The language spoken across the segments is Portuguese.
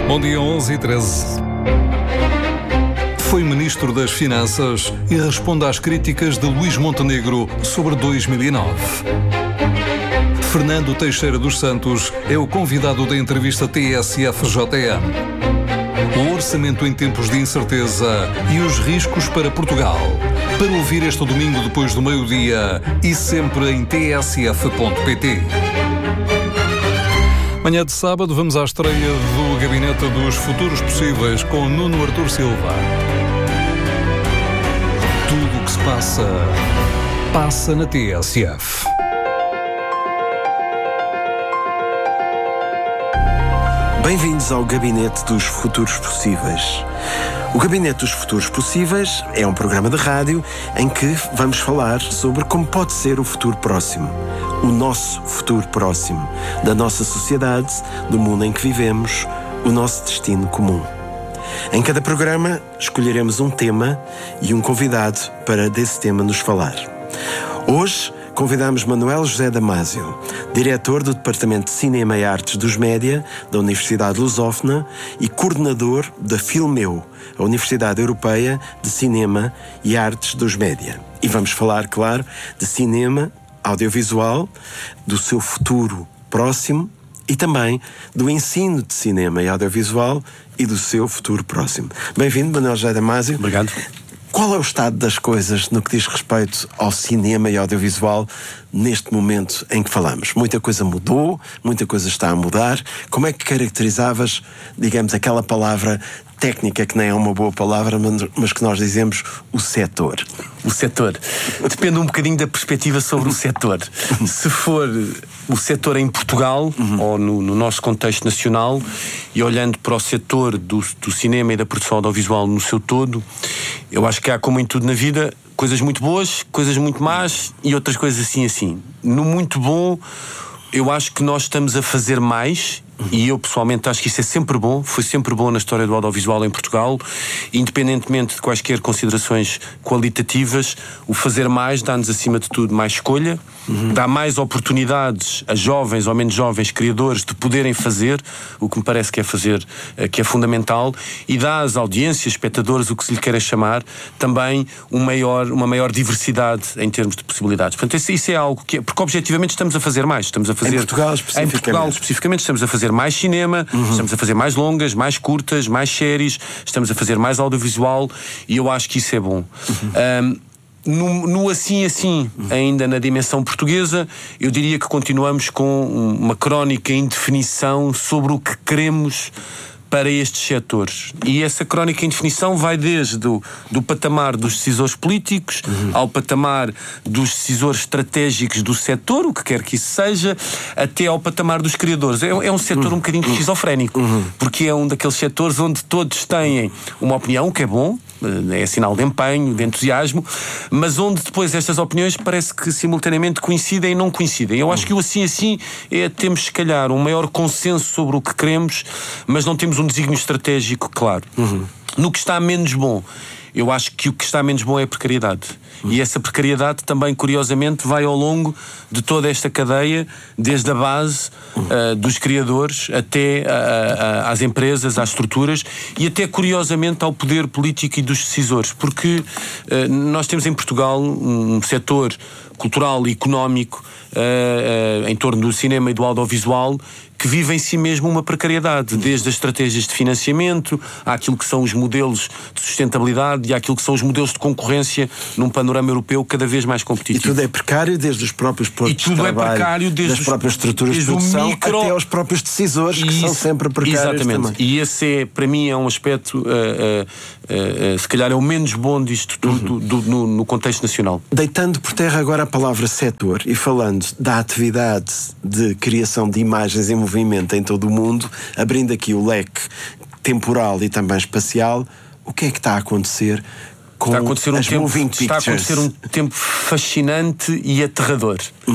Bom dia, 11h13. Foi Ministro das Finanças e responde às críticas de Luís Montenegro sobre 2009. Fernando Teixeira dos Santos é o convidado da entrevista TSF-JM. O orçamento em tempos de incerteza e os riscos para Portugal. Para ouvir este domingo depois do meio-dia e sempre em tsf.pt. Manhã de sábado vamos à estreia do Gabinete dos Futuros Possíveis com Nuno Artur Silva. Tudo o que se passa, passa na TSF. Bem-vindos ao Gabinete dos Futuros Possíveis. O Gabinete dos Futuros Possíveis é um programa de rádio em que vamos falar sobre como pode ser o futuro próximo. O nosso futuro próximo, da nossa sociedade, do mundo em que vivemos, o nosso destino comum. Em cada programa escolheremos um tema e um convidado para desse tema nos falar. Hoje convidamos Manuel José Damasio, diretor do Departamento de Cinema e Artes dos Média da Universidade Lusófona e coordenador da Filmeu, a Universidade Europeia de Cinema e Artes dos Média. E vamos falar, claro, de cinema, audiovisual, do seu futuro próximo e também do ensino de cinema e audiovisual e do seu futuro próximo. Bem-vindo, Manuel José Damasio. Obrigado. Qual é o estado das coisas no que diz respeito ao cinema e audiovisual neste momento em que falamos? Muita coisa mudou, muita coisa está a mudar. Como é que caracterizavas, digamos, aquela palavra técnica que nem é uma boa palavra, mas que nós dizemos o setor? O setor. Depende um bocadinho da perspectiva sobre o setor. Se for o setor em Portugal, ou no nosso contexto nacional, e olhando para o setor do cinema e da produção audiovisual no seu todo, eu acho que há, como em tudo na vida, coisas muito boas, coisas muito más e outras coisas assim. No muito bom, eu acho que nós estamos a fazer mais. E eu pessoalmente acho que isso é sempre bom, foi sempre bom na história do audiovisual em Portugal, independentemente de quaisquer considerações qualitativas. O fazer mais dá-nos acima de tudo mais escolha, dá mais oportunidades a jovens ou menos jovens criadores de poderem fazer o que me parece que é fundamental, e dá às audiências, espectadores, o que se lhe queira chamar, também uma maior diversidade em termos de possibilidades. Portanto, isso é algo que porque objetivamente estamos a fazer mais, estamos a fazer em Portugal especificamente estamos a fazer mais cinema, estamos a fazer mais longas, mais curtas, mais séries, estamos a fazer mais audiovisual, e eu acho que isso é bom. No assim, ainda na dimensão portuguesa, eu diria que continuamos com uma crónica em definição sobre o que queremos para estes setores. E essa crónica em definição vai desde do patamar dos decisores políticos ao patamar dos decisores estratégicos do setor, o que quer que isso seja, até ao patamar dos criadores. É um setor um bocadinho esquizofrénico, porque é um daqueles setores onde todos têm uma opinião, que é bom, é sinal de empenho, de entusiasmo, mas onde depois estas opiniões parece que simultaneamente coincidem e não coincidem. Eu acho que o assim temos se calhar um maior consenso sobre o que queremos, mas não temos um desígnio estratégico claro. No que está menos bom, eu acho que o que está menos bom é a precariedade. E essa precariedade também, curiosamente, vai ao longo de toda esta cadeia, desde a base dos criadores até às empresas, às estruturas, e até, curiosamente, ao poder político e dos decisores. Porque nós temos em Portugal um setor cultural e económico em torno do cinema e do audiovisual que vive em si mesmo uma precariedade, desde as estratégias de financiamento, àquilo que são os modelos de sustentabilidade e àquilo que são os modelos de concorrência num panorama europeu cada vez mais competitivo. E tudo é precário, desde os próprios postos de trabalho, das próprias estruturas de produção, até aos próprios decisores, que são sempre precários. Exatamente. Também. E esse para mim é um aspecto, se calhar é o menos bom disto tudo no contexto nacional. Deitando por terra agora a palavra setor e falando da atividade de criação de imagens em movimento em todo o mundo, abrindo aqui o leque temporal e também espacial, o que é que está a acontecer com as moving pictures? Está a acontecer um tempo fascinante e aterrador.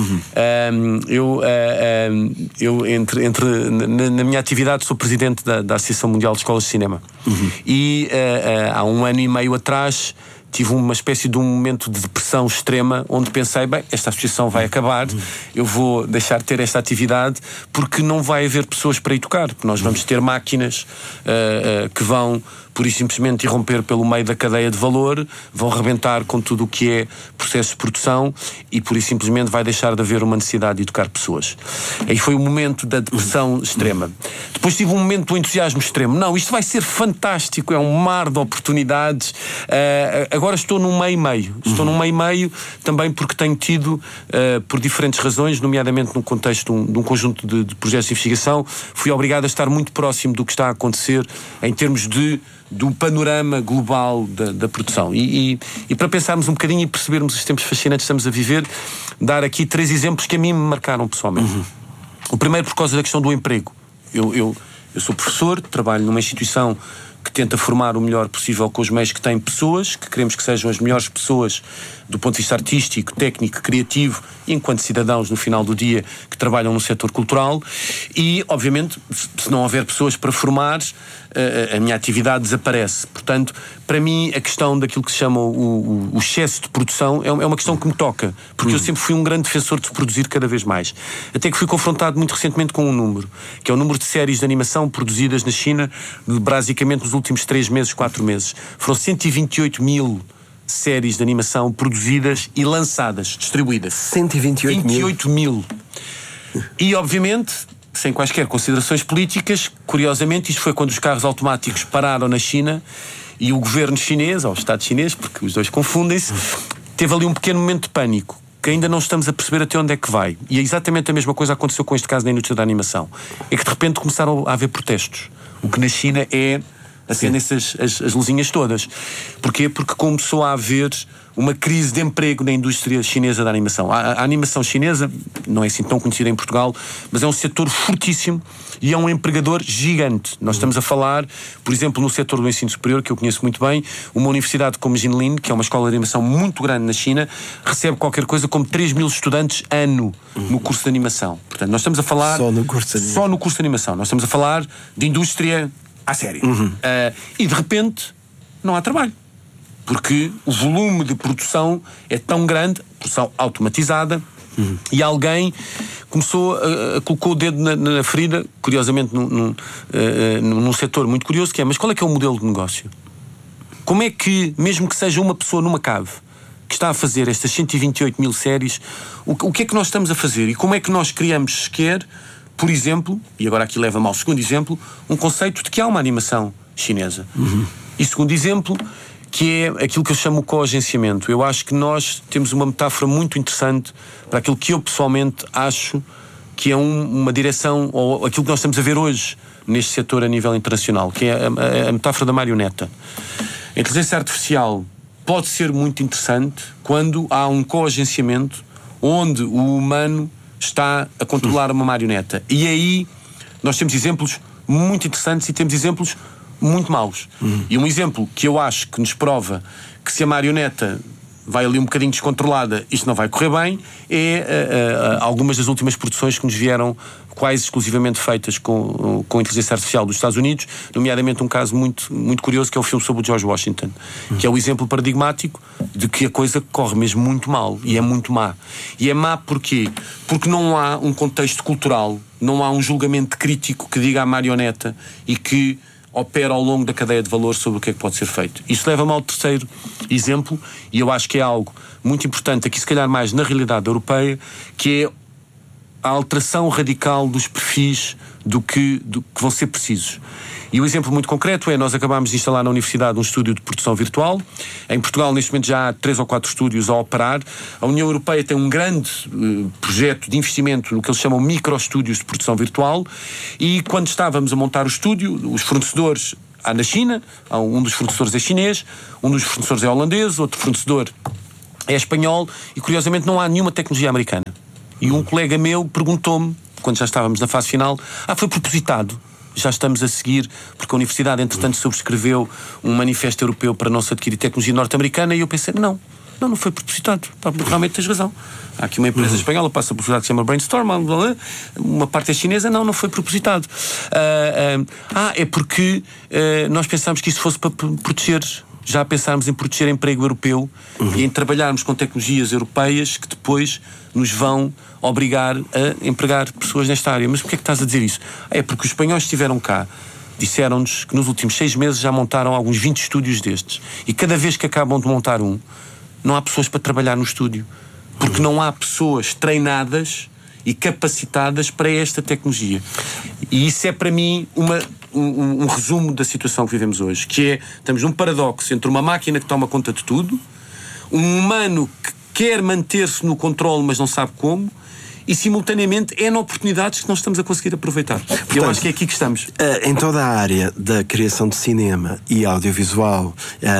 Na minha atividade sou presidente da Associação Mundial de Escolas de Cinema. E há 1 ano e meio atrás tive uma espécie de um momento de depressão extrema, onde pensei, bem, esta associação vai acabar, eu vou deixar de ter esta atividade, porque não vai haver pessoas para educar, porque nós vamos ter máquinas que vão pura e simplesmente irromper pelo meio da cadeia de valor, vão rebentar com tudo o que é processo de produção e pura e simplesmente vai deixar de haver uma necessidade de educar pessoas. Aí foi o momento da depressão extrema. Depois tive um momento do entusiasmo extremo. Não, isto vai ser fantástico, é um mar de oportunidades. Agora estou num meio-meio. Estou num meio-meio também porque tenho tido, por diferentes razões, nomeadamente no contexto de um conjunto de projetos de investigação, fui obrigado a estar muito próximo do que está a acontecer em termos do panorama global da produção. E para pensarmos um bocadinho e percebermos os tempos fascinantes que estamos a viver, dar aqui 3 exemplos que a mim me marcaram pessoalmente. O primeiro por causa da questão do emprego. Eu sou professor, trabalho numa instituição que tenta formar o melhor possível com os meios que tem pessoas, que queremos que sejam as melhores pessoas do ponto de vista artístico, técnico, criativo, e enquanto cidadãos no final do dia que trabalham no setor cultural. E, obviamente, se não houver pessoas para formar, a minha atividade desaparece. Portanto, para mim, a questão daquilo que se chama o excesso de produção é uma questão que me toca, porque eu sempre fui um grande defensor de se produzir cada vez mais. Até que fui confrontado muito recentemente com um número, que é o número de séries de animação produzidas na China, basicamente nos últimos 3 meses, 4 meses. Foram 128 mil séries de animação produzidas e lançadas, distribuídas. 128 mil. E, obviamente, sem quaisquer considerações políticas, curiosamente, isto foi quando os carros automáticos pararam na China e o governo chinês, ou o Estado chinês, porque os dois confundem-se, teve ali um pequeno momento de pânico, que ainda não estamos a perceber até onde é que vai. E é exatamente a mesma coisa aconteceu com este caso na indústria da animação. É que, de repente, começaram a haver protestos. O que na China acendem-se as luzinhas todas. Porquê? Porque começou a haver uma crise de emprego na indústria chinesa da animação. A animação chinesa não é assim tão conhecida em Portugal, mas é um setor fortíssimo e é um empregador gigante. Nós estamos a falar, por exemplo, no setor do ensino superior, que eu conheço muito bem, uma universidade como Jinlin, que é uma escola de animação muito grande na China, recebe qualquer coisa como 3 mil estudantes ano no curso de animação. Portanto, nós estamos a falar só no curso de animação. Nós estamos a falar de indústria à série. E de repente não há trabalho, porque o volume de produção é tão grande, produção automatizada, e alguém colocou o dedo na ferida, curiosamente num setor muito curioso, que é, mas qual é que é o modelo de negócio? Como é que, mesmo que seja uma pessoa numa cave que está a fazer estas 128 mil séries, o que é que nós estamos a fazer? E como é que nós criamos sequer, por exemplo, e agora aqui leva-me ao segundo exemplo, um conceito de que há uma animação chinesa. E segundo exemplo, que é aquilo que eu chamo o coagenciamento. Eu acho que nós temos uma metáfora muito interessante para aquilo que eu pessoalmente acho que é uma direção, ou aquilo que nós estamos a ver hoje neste setor a nível internacional, que é a metáfora da marioneta. A inteligência artificial pode ser muito interessante quando há um coagenciamento onde o humano está a controlar uma marioneta. E aí nós temos exemplos muito interessantes e temos exemplos muito maus. E um exemplo que eu acho que nos prova que se a marioneta vai ali um bocadinho descontrolada, isto não vai correr bem, é algumas das últimas produções que nos vieram quase exclusivamente feitas com a inteligência artificial dos Estados Unidos, nomeadamente um caso muito, muito curioso, que é o filme sobre o George Washington, que é o exemplo paradigmático de que a coisa corre mesmo muito mal, e é muito má. E é má porquê? Porque não há um contexto cultural, não há um julgamento crítico que diga à marioneta e que opera ao longo da cadeia de valor sobre o que é que pode ser feito. Isso leva-me ao terceiro exemplo, e eu acho que é algo muito importante, aqui se calhar mais na realidade europeia, que é a alteração radical dos perfis do que vão ser precisos. E o exemplo muito concreto é, nós acabámos de instalar na Universidade um estúdio de produção virtual. Em Portugal, neste momento, já há 3 ou 4 estúdios a operar. A União Europeia tem um grande projeto de investimento no que eles chamam micro-estúdios de produção virtual. E quando estávamos a montar o estúdio, os fornecedores há na China, um dos fornecedores é chinês, um dos fornecedores é holandês, outro fornecedor é espanhol, e curiosamente não há nenhuma tecnologia americana. E um colega meu perguntou-me, quando já estávamos na fase final, foi propositado. Já estamos a seguir, porque a Universidade, entretanto, subscreveu um manifesto europeu para não se adquirir tecnologia norte-americana, e eu pensei, não foi propositado. Realmente tens razão. Há aqui uma empresa espanhola, passa a publicidade que se chama Brainstorm, uma parte é chinesa, não foi propositado. É porque nós pensámos que isso fosse para proteger já a pensarmos em proteger emprego europeu e em trabalharmos com tecnologias europeias que depois nos vão obrigar a empregar pessoas nesta área. Mas porquê é que estás a dizer isso? É porque os espanhóis estiveram cá, disseram-nos que nos últimos 6 meses já montaram alguns 20 estúdios destes. E cada vez que acabam de montar um, não há pessoas para trabalhar no estúdio. Porque não há pessoas treinadas e capacitadas para esta tecnologia. E isso é para mim um resumo da situação que vivemos hoje, que é, estamos num paradoxo entre uma máquina que toma conta de tudo, um humano que quer manter-se no controle mas não sabe como, e simultaneamente N oportunidades que não estamos a conseguir aproveitar. Portanto, eu acho que é aqui que estamos. Em toda a área da criação de cinema e audiovisual,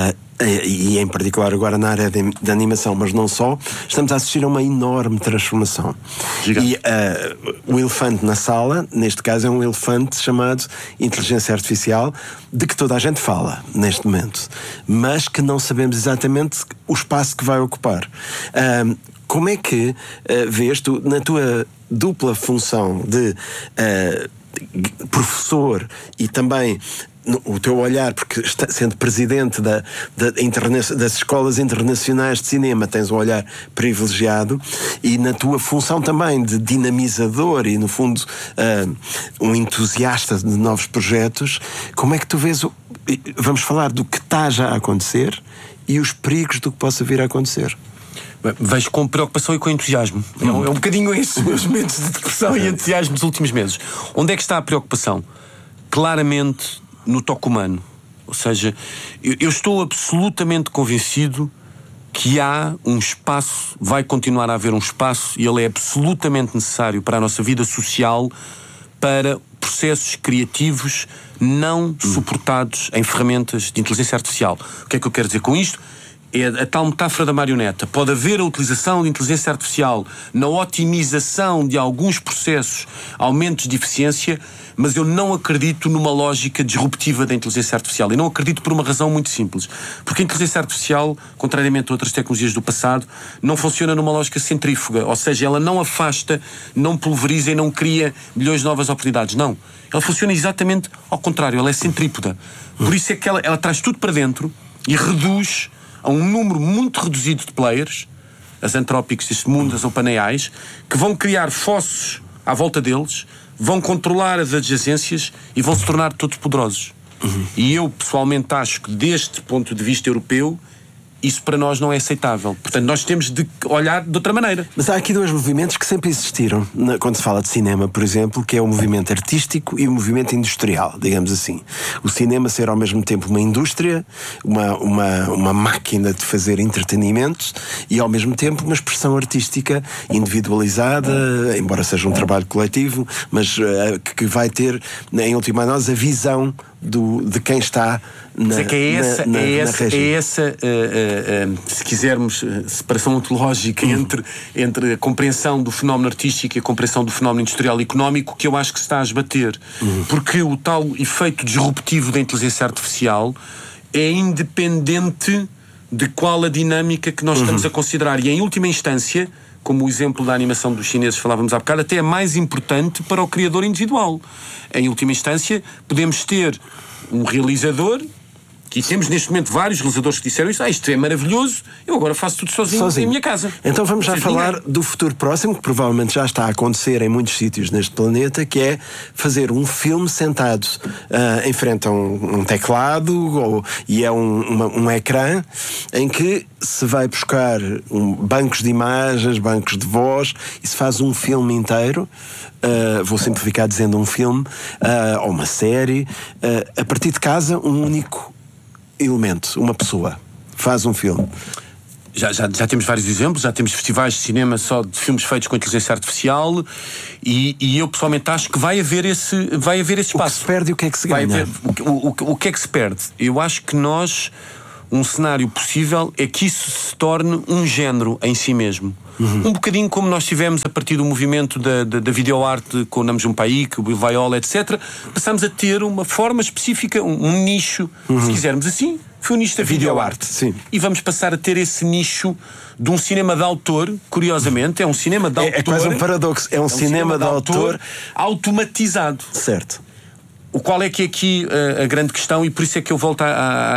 e em particular agora na área da animação, mas não só, estamos a assistir a uma enorme transformação. Gigante. E o elefante na sala, neste caso, é um elefante chamado inteligência artificial, de que toda a gente fala neste momento, mas que não sabemos exatamente o espaço que vai ocupar. Como é que vês tu, na tua dupla função de professor e também o teu olhar, porque sendo presidente das escolas internacionais de cinema, tens um olhar privilegiado, e na tua função também de dinamizador e, no fundo, um entusiasta de novos projetos, como é que tu vês vamos falar do que está já a acontecer e os perigos do que possa vir a acontecer? Vejo com preocupação e com entusiasmo. É um bocadinho esses meus momentos de depressão e entusiasmo dos últimos meses. Onde é que está a preocupação? Claramente no toque humano. Ou seja, eu estou absolutamente convencido que há um espaço, vai continuar a haver um espaço, e ele é absolutamente necessário para a nossa vida social, para processos criativos não suportados em ferramentas de inteligência artificial. O que é que eu quero dizer com isto? É a tal metáfora da marioneta. Pode haver a utilização de inteligência artificial na otimização de alguns processos, aumentos de eficiência, mas eu não acredito numa lógica disruptiva da inteligência artificial. E não acredito por uma razão muito simples. Porque a inteligência artificial, contrariamente a outras tecnologias do passado, não funciona numa lógica centrífuga. Ou seja, ela não afasta, não pulveriza e não cria milhões de novas oportunidades. Não. Ela funciona exatamente ao contrário. Ela é centrípeta. Por isso é que ela traz tudo para dentro e reduz a um número muito reduzido de players, as Anthropics deste mundo, as OpenAIs, que vão criar fossos à volta deles, vão controlar as adjacências e vão se tornar todos poderosos. E eu, pessoalmente, acho que, deste ponto de vista europeu, isso para nós não é aceitável. Portanto, nós temos de olhar de outra maneira. Mas há aqui dois movimentos que sempre existiram, quando se fala de cinema, por exemplo, que é o movimento artístico e o movimento industrial, digamos assim. O cinema ser ao mesmo tempo uma indústria, uma máquina de fazer entretenimento, e ao mesmo tempo uma expressão artística individualizada, embora seja um trabalho coletivo, mas que vai ter, em última análise, a visão de quem está na se quisermos, separação ontológica entre a compreensão do fenómeno artístico e a compreensão do fenómeno industrial e económico, que eu acho que se está a esbater. Porque o tal efeito disruptivo da inteligência artificial é independente de qual a dinâmica que nós estamos a considerar. E, em última instância, como o exemplo da animação dos chineses falávamos há bocado, até é mais importante para o criador individual. Em última instância, podemos ter um realizador, que temos neste momento vários realizadores que disseram isto é maravilhoso, eu agora faço tudo sozinho. Em minha casa. Então vamos já falar do futuro próximo, que provavelmente já está a acontecer em muitos sítios neste planeta, que é fazer um filme sentado em frente a um teclado e é um ecrã em que se vai buscar bancos de imagens, bancos de voz, e se faz um filme inteiro. Vou simplificar dizendo um filme ou uma série, a partir de casa, um único elemento, uma pessoa faz um filme. Já temos vários exemplos, já temos festivais de cinema só de filmes feitos com inteligência artificial, e eu pessoalmente acho que vai haver esse espaço. O que se perde e o que é que se ganha? O que é que se perde? Eu acho que um cenário possível é que isso se torne um género em si mesmo. Um bocadinho como nós tivemos a partir do movimento da videoarte com o Nam June Paik, o Bill Viola, etc. Passamos a ter uma forma específica, um nicho, se quisermos assim, foi o nicho da videoarte. Sim. E vamos passar a ter esse nicho de um cinema de autor, curiosamente, é um cinema de autor. É quase um paradoxo, é um cinema de autor automatizado. Certo. Qual é que é aqui a grande questão, e por isso é que eu volto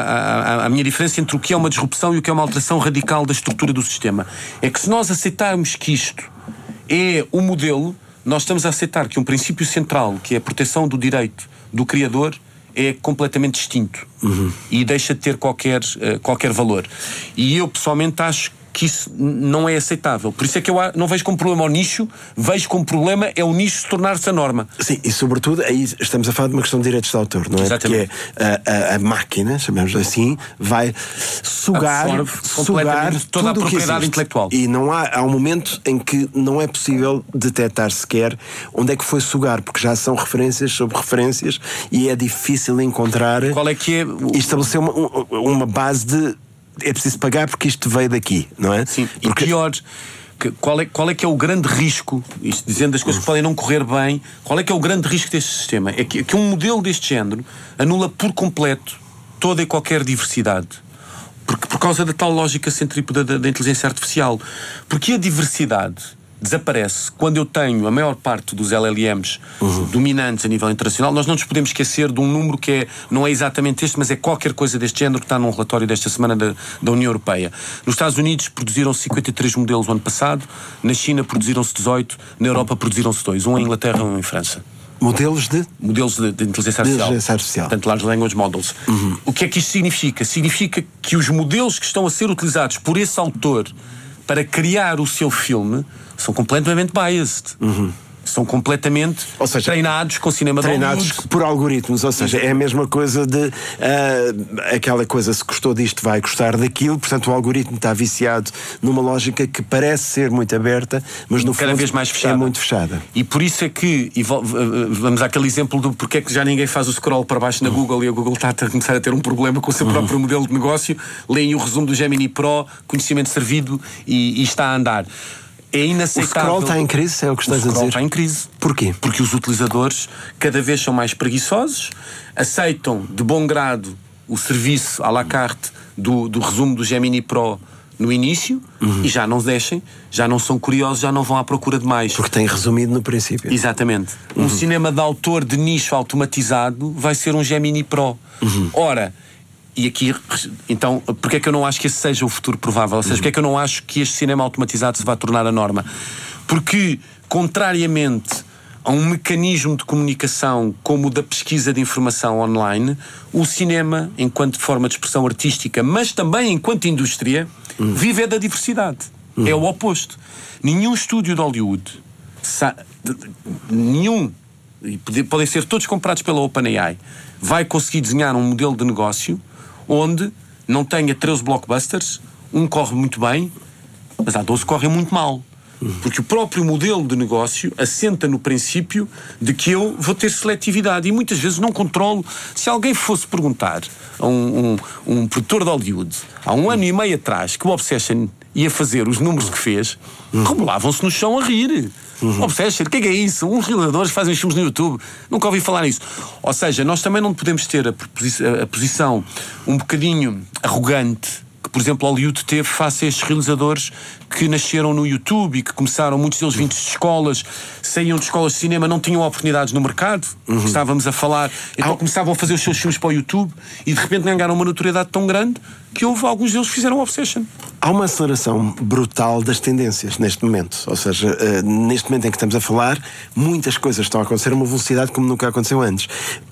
à minha diferença entre o que é uma disrupção e o que é uma alteração radical da estrutura do sistema. É que se nós aceitarmos que isto é o modelo, nós estamos a aceitar que um princípio central, que é a proteção do direito do criador, é completamente distinto e deixa de ter qualquer valor. E eu pessoalmente acho que isso não é aceitável. Por isso é que eu não vejo como problema o nicho, vejo como problema é o nicho se tornar-se a norma. Sim, e sobretudo aí estamos a falar de uma questão de direitos de autor, não é? Exatamente. Porque a máquina, chamamos assim, vai sugar toda a tudo propriedade intelectual. E não há um momento em que não é possível detectar sequer onde é que foi sugar, porque já são referências sobre referências e é difícil encontrar qual é que é e estabelecer uma base de é preciso pagar porque isto veio daqui, não é? Sim, porque... e pior, qual é que é o grande risco, isto dizendo as coisas que podem não correr bem, qual é que é o grande risco deste sistema? É que um modelo deste género anula por completo toda e qualquer diversidade. Por causa da tal lógica centrípeta da inteligência artificial. Porque a diversidade desaparece quando eu tenho a maior parte dos LLMs dominantes a nível internacional. Nós não nos podemos esquecer de um número que não é exatamente este, mas é qualquer coisa deste género que está num relatório desta semana da União Europeia. Nos Estados Unidos produziram-se 53 modelos o ano passado, na China produziram-se 18, na Europa produziram-se 2, um em Inglaterra e um em França. Modelos de inteligência artificial. Portanto, Large Language Models. O que é que isto significa? Significa que os modelos que estão a ser utilizados por esse autor para criar o seu filme são completamente biased. São completamente treinados com cinema de treinados por algoritmos, ou seja, é a mesma coisa de aquela coisa, se gostou disto vai gostar daquilo, portanto o algoritmo está viciado numa lógica que parece ser muito aberta, mas no cada fundo vez mais fechada. É muito fechada. E por isso é que, vamos àquele exemplo do porque é que já ninguém faz o scroll para baixo na Google e a Google está a começar a ter um problema com o seu próprio modelo de negócio. Leem o resumo do Gemini Pro, conhecimento servido e está a andar. É inaceitável. O scroll está em crise, é o que estás a dizer? O scroll está em crise. Porquê? Porque os utilizadores cada vez são mais preguiçosos, aceitam de bom grado o serviço à la carte do resumo do Gemini Pro no início e já não deixem, já não são curiosos, já não vão à procura de mais. Porque tem resumido no princípio. Exatamente. Um cinema de autor de nicho automatizado vai ser um Gemini Pro. Ora, e aqui, então, porque é que eu não acho que esse seja o futuro provável? Ou seja, porque é que eu não acho que este cinema automatizado se vai tornar a norma? Porque, contrariamente a um mecanismo de comunicação como o da pesquisa de informação online, o cinema, enquanto forma de expressão artística, mas também enquanto indústria, vive da diversidade. É o oposto. Nenhum estúdio de Hollywood, e podem ser todos comprados pela OpenAI, vai conseguir desenhar um modelo de negócio onde não tenha 13 blockbusters, um corre muito bem, mas há 12 que correm muito mal. Porque o próprio modelo de negócio assenta no princípio de que eu vou ter seletividade e muitas vezes não controlo. Se alguém fosse perguntar a um produtor de Hollywood há 1 ano e meio atrás que o Obsession ia fazer os números que fez, rebolavam-se no chão a rir. Obsession, o que é isso? Uns realizadores fazem os filmes no YouTube. Nunca ouvi falar nisso. Ou seja, nós também não podemos ter a posição um bocadinho arrogante que, por exemplo, Hollywood teve face a estes realizadores que nasceram no YouTube e que começaram, muitos deles vindos de escolas, saíam de escolas de cinema, não tinham oportunidades no mercado, estávamos a falar, então começavam a fazer os seus filmes para o YouTube e de repente ganharam uma notoriedade tão grande que alguns deles fizeram Obsession. Há uma aceleração brutal das tendências neste momento, ou seja, neste momento em que estamos a falar, muitas coisas estão a acontecer a uma velocidade como nunca aconteceu antes.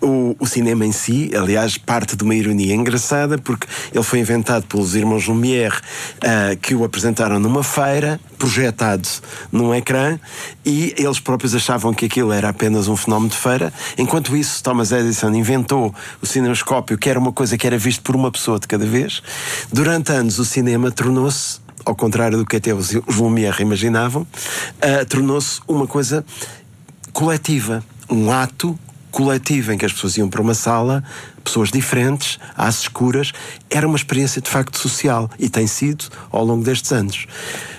O cinema em si, aliás, parte de uma ironia engraçada, porque ele foi inventado pelos irmãos Lumière, que o apresentaram numa feira, projetado num ecrã, e eles próprios achavam que aquilo era apenas um fenómeno de feira. Enquanto isso, Thomas Edison inventou o cinemascópio, que era uma coisa que era visto por uma pessoa de cada vez. Durante anos o cinema tornou-se, ao contrário do que até os Lumière imaginavam, tornou-se uma coisa coletiva, um ato coletivo em que as pessoas iam para uma sala, pessoas diferentes, às escuras. Era uma experiência de facto social e tem sido ao longo destes anos.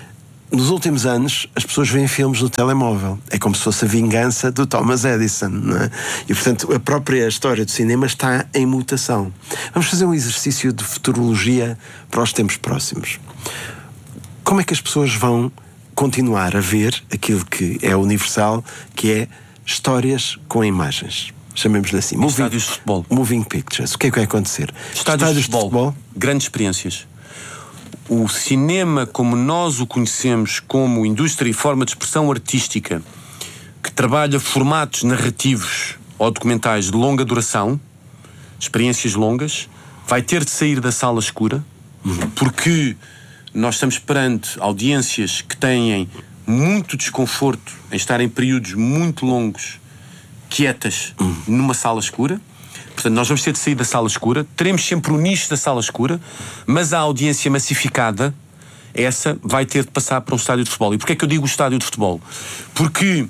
Nos últimos anos, as pessoas veem filmes no telemóvel. É como se fosse a vingança do Thomas Edison, não é? E, portanto, a própria história do cinema está em mutação. Vamos fazer um exercício de futurologia para os tempos próximos. Como é que as pessoas vão continuar a ver aquilo que é universal, que é histórias com imagens? chamemos-lhe assim. Estádios de futebol. Moving pictures. O que é que vai acontecer? Estádios de futebol. Grandes experiências. O cinema, como nós o conhecemos como indústria e forma de expressão artística, que trabalha formatos narrativos ou documentais de longa duração, experiências longas, vai ter de sair da sala escura, porque nós estamos perante audiências que têm muito desconforto em estar em períodos muito longos, quietas, numa sala escura. Portanto, nós vamos ter de sair da sala escura, teremos sempre o nicho da sala escura, mas a audiência massificada, essa vai ter de passar para um estádio de futebol. E porquê é que eu digo estádio de futebol? Porque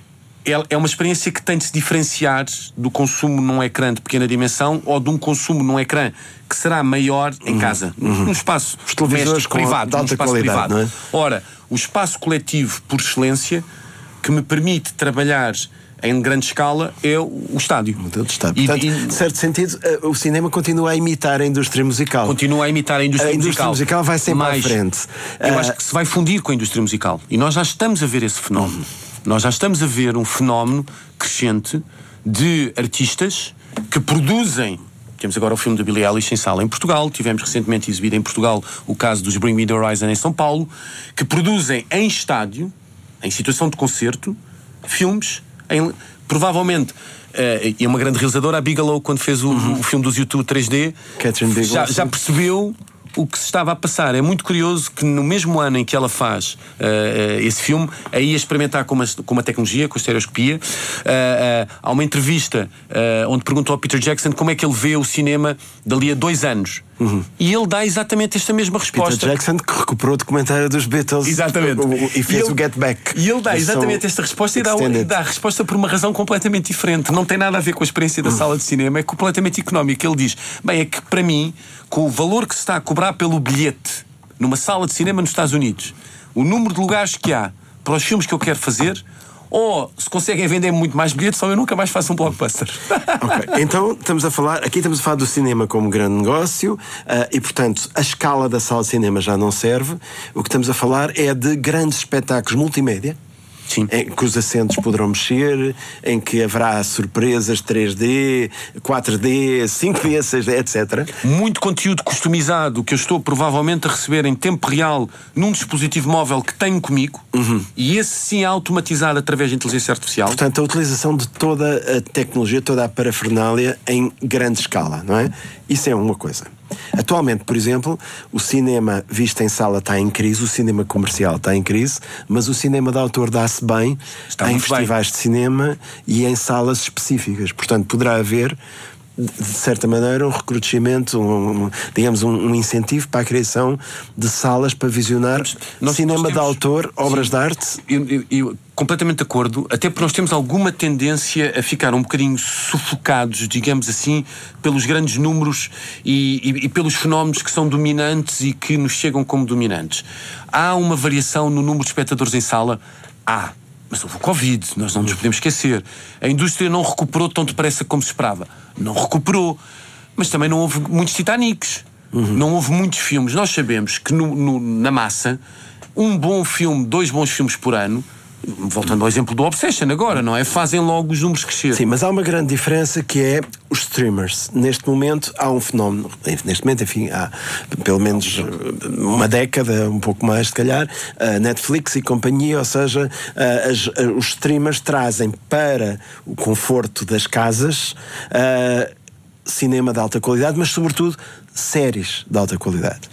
é uma experiência que tem de se diferenciar do consumo num ecrã de pequena dimensão ou de um consumo num ecrã que será maior em casa, num espaço doméstico, privado, num espaço privado. Não é? Ora, o espaço coletivo por excelência que me permite trabalhar em grande escala é o estádio. Portanto, em certo sentido, o cinema continua a imitar a indústria musical. Continua a imitar a indústria musical. A indústria musical vai sempre à frente. Eu acho que se vai fundir com a indústria musical. E nós já estamos a ver esse fenómeno. Nós já estamos a ver um fenómeno crescente de artistas que produzem. Temos agora o filme da Billie Eilish em sala em Portugal. Tivemos recentemente exibido em Portugal o caso dos Bring Me The Horizon em São Paulo, que produzem em estádio, em situação de concerto, filmes. Provavelmente, e é uma grande realizadora, a Bigelow, quando fez o filme dos U2 3D, já percebeu o que se estava a passar. É muito curioso que no mesmo ano em que ela faz esse filme, aí a experimentar com uma tecnologia, com a estereoscopia, há uma entrevista onde perguntou ao Peter Jackson como é que ele vê o cinema dali a 2 anos. E ele dá exatamente esta mesma resposta. Peter Jackson, que recuperou o documentário dos Beatles. Exatamente. E fez o Get Back. E ele dá exatamente esta resposta e dá a resposta por uma razão completamente diferente. Não tem nada a ver com a experiência da sala de cinema, é completamente económico. Ele diz, bem, é que para mim, com o valor que se está a cobrar pelo bilhete numa sala de cinema nos Estados Unidos, o número de lugares que há para os filmes que eu quero fazer, ou se conseguem vender muito mais bilhetes, ou eu nunca mais faço um blockbuster. Ok, então estamos a falar do cinema como grande negócio, e portanto a escala da sala de cinema já não serve. O que estamos a falar é de grandes espetáculos multimédia. Sim. Em que os assentos poderão mexer, em que haverá surpresas 3D, 4D, 5D, 6D, etc. Muito conteúdo customizado que eu estou provavelmente a receber em tempo real num dispositivo móvel que tenho comigo, e esse sim é automatizado através de inteligência artificial. Portanto, a utilização de toda a tecnologia, toda a parafernália em grande escala, não é? Isso é uma coisa. Atualmente, por exemplo, o cinema visto em sala está em crise, o cinema comercial está em crise, mas o cinema de autor dá-se bem em festivais de cinema e em salas específicas. Portanto, poderá haver, de certa maneira, um recrudescimento, digamos, um incentivo para a criação de salas para visionar cinema de autor, obras de arte. Eu completamente de acordo, até porque nós temos alguma tendência a ficar um bocadinho sufocados, digamos assim, pelos grandes números e pelos fenómenos que são dominantes e que nos chegam como dominantes. Há uma variação no número de espectadores em sala? Mas houve o Covid, nós não nos podemos esquecer. A indústria não recuperou tão depressa como se esperava. Não recuperou. Mas também não houve muitos Titanics. Não houve muitos filmes. Nós sabemos que na massa, um bom filme, 2 bons filmes por ano, voltando ao exemplo do Obsession agora, não é? Fazem logo os números crescer. Sim, mas há uma grande diferença que é os streamers. Neste momento há um fenómeno, neste momento, enfim, há pelo menos uma década, um pouco mais se calhar, Netflix e companhia, ou seja, os streamers trazem para o conforto das casas cinema de alta qualidade, mas sobretudo séries de alta qualidade.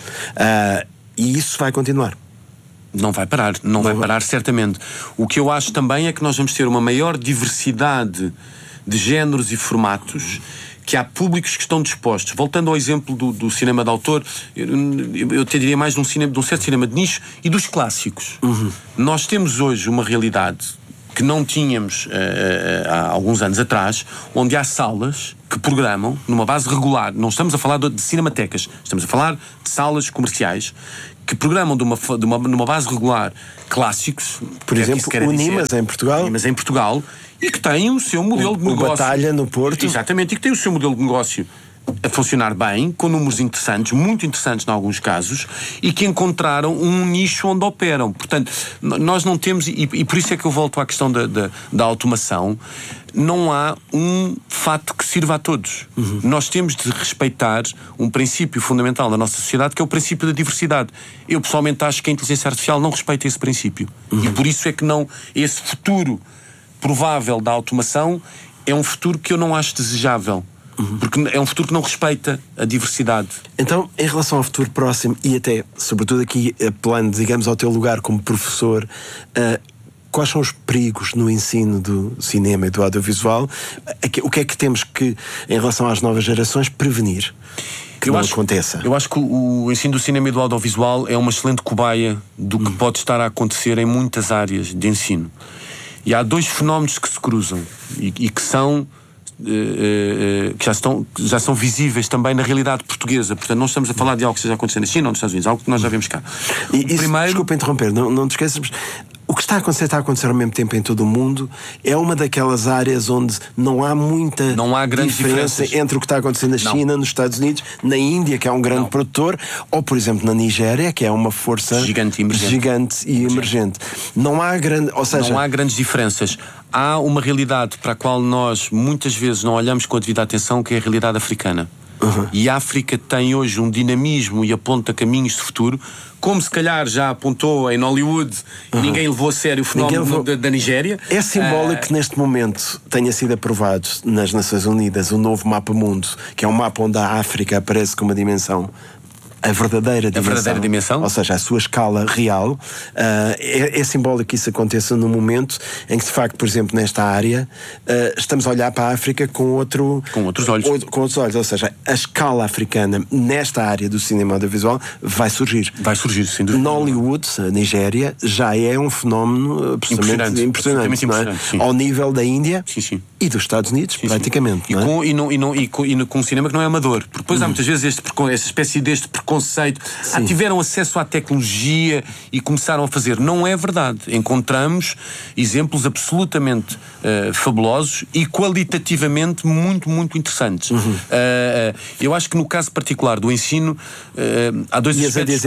E isso vai continuar. Não vai parar, não vai parar certamente. O que eu acho também é que nós vamos ter uma maior diversidade de géneros e formatos, que há públicos que estão dispostos. Voltando ao exemplo do cinema de autor, eu te diria mais de um certo cinema de nicho e dos clássicos. Nós temos hoje uma realidade que não tínhamos há alguns anos atrás, onde há salas que programam numa base regular. Não estamos a falar de cinematecas, estamos a falar de salas comerciais que programam numa base regular clássicos. Por exemplo, o Nimas em Portugal. Nimas em Portugal, e que tem o seu modelo de negócio. O Batalha no Porto. Exatamente, e que tem o seu modelo de negócio a funcionar bem, com números interessantes, muito interessantes em alguns casos, e que encontraram um nicho onde operam. Portanto, nós não temos, e por isso é que eu volto à questão da automação, não há um fato que sirva a todos. Nós temos de respeitar um princípio fundamental da nossa sociedade, que é o princípio da diversidade. Eu pessoalmente acho que a inteligência artificial não respeita esse princípio. E por isso é que esse futuro provável da automação é um futuro que eu não acho desejável. Porque é um futuro que não respeita a diversidade. Então, em relação ao futuro próximo, e até, sobretudo aqui, apelando, digamos, ao teu lugar como professor, quais são os perigos no ensino do cinema e do audiovisual? O que é que temos que, em relação às novas gerações, prevenir que não aconteça? Eu acho que o ensino do cinema e do audiovisual é uma excelente cobaia do que pode estar a acontecer em muitas áreas de ensino. E há dois fenómenos que se cruzam e que são... que já são visíveis também na realidade portuguesa. Portanto, não estamos a falar de algo que esteja acontecendo na China ou nos Estados Unidos, algo que nós já vemos cá. Desculpa interromper, não te esqueças. O que está a acontecer ao mesmo tempo em todo o mundo. É uma daquelas áreas onde não há muita diferença entre o que está acontecendo na China, nos Estados Unidos, na Índia, que é um grande produtor, ou, por exemplo, na Nigéria, que é uma força gigante e emergente. Não há grandes diferenças. Há uma realidade para a qual nós muitas vezes não olhamos com a devida atenção, que é a realidade africana. E a África tem hoje um dinamismo e aponta caminhos de futuro, como se calhar já apontou em Hollywood e ninguém levou a sério o fenómeno da Nigéria. É simbólico que neste momento tenha sido aprovado nas Nações Unidas o novo mapa mundo, que é um mapa onde a África aparece com uma dimensão, a verdadeira dimensão, ou seja, a sua escala real. É simbólico que isso aconteça no momento em que, de facto, por exemplo, nesta área, estamos a olhar para a África com outros olhos. Ou seja, a escala africana nesta área do cinema audiovisual vai surgir. Sem dúvida. No Hollywood, a Nigéria, já é um fenómeno absolutamente impressionante, não é? Ao nível da Índia e dos Estados Unidos, praticamente. E com um cinema que não é amador. Porque depois há muitas vezes essa espécie deste preconceito. Tiveram acesso à tecnologia e começaram a fazer. Não é verdade. Encontramos exemplos absolutamente fabulosos e qualitativamente muito, muito interessantes. Eu acho que no caso particular do ensino há dois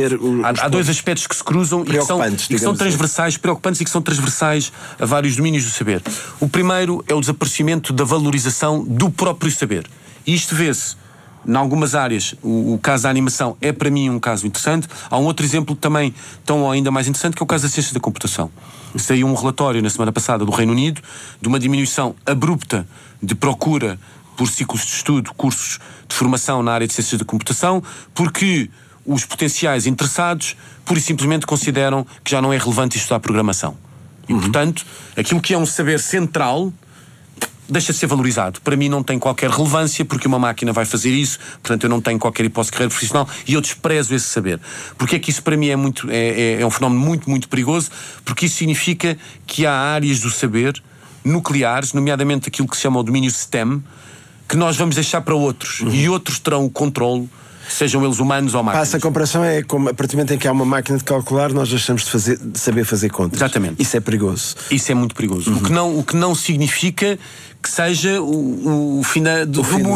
aspectos que se cruzam e que são transversais, preocupantes e que são transversais a vários domínios do saber. O primeiro é o desaparecimento da valorização do próprio saber. E isto vê-se em algumas áreas. O caso da animação é para mim um caso interessante. Há um outro exemplo também tão ainda mais interessante, que é o caso da ciência da computação. Saiu um relatório na semana passada do Reino Unido de uma diminuição abrupta de procura por ciclos de estudo, cursos de formação na área de ciências da computação, porque os potenciais interessados pura e simplesmente consideram que já não é relevante estudar programação. E portanto, aquilo que é um saber central deixa de ser valorizado. Para mim não tem qualquer relevância, porque uma máquina vai fazer isso, portanto eu não tenho qualquer hipótese de carreira profissional e eu desprezo esse saber. Porque é que isso para mim é um fenómeno muito, muito perigoso, porque isso significa que há áreas do saber nucleares, nomeadamente aquilo que se chama o domínio STEM, que nós vamos deixar para outros, e outros terão o controle, sejam eles humanos ou máquinas. Essa comparação é como, a partir do momento em que há uma máquina de calcular, nós deixamos de saber fazer contas. Exatamente. Isso é perigoso. Isso é muito perigoso. O que não significa que seja o fim do mundo.